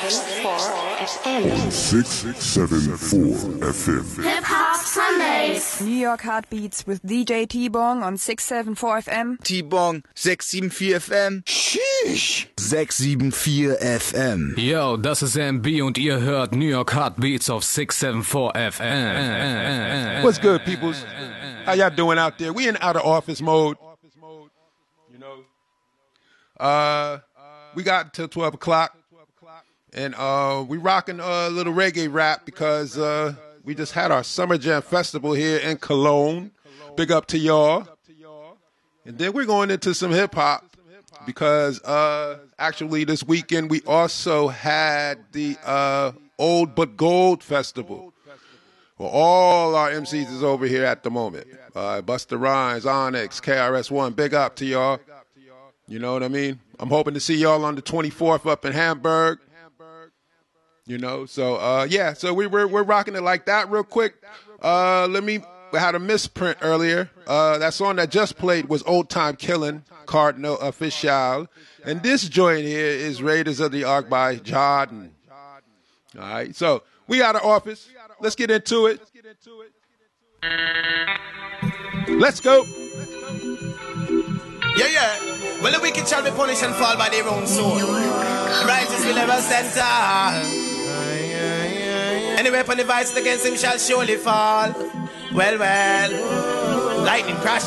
FM. 674 FM. Hip Hop Sundays. New York Heartbeats with DJ T-Bong on 674 FM. T-Bong 674 FM. Sheesh. 674 FM. Yo, das ist MB und ihr hört New York Heartbeats auf 674 FM. What's good, peoples? How y'all doing out there? We in out of office mode. You know, we got till 12 o'clock, and we rocking a little reggae rap because we just had our Summer Jam Festival here in Cologne. Big up to y'all. And then we're going into some hip hop because actually this weekend we also had the Old But Gold Festival. Well, all our MCs is over here at the moment. Busta Rhymes, Onyx, KRS-One, big up to y'all. You know what I mean? I'm hoping to see y'all on the 24th up in Hamburg. You know, so yeah, so we're rocking it like that real quick. We had a misprint earlier. That song that just played was Old Time Killin', Cardinal Official. And this joint here is Raiders of the Ark by Jordan. All right, so we out of office. Let's get into it. Let's go. Yeah. Well, the wicked shall be punished and fall by their own sword. Righteous will never center. Any weapon devised against him shall surely fall. Well. Lightning crash.